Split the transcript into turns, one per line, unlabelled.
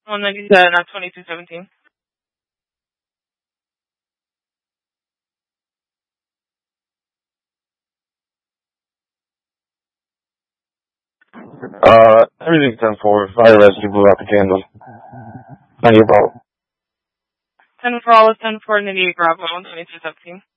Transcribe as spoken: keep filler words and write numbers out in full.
one ninety-seven, not twenty-two seventeen.
Uh, everything's ten four. Fire rescue blew out the candle. Thank you, Bravo.
ten for all is ten for ninety-eight Bravo, one twenty-two seventeen.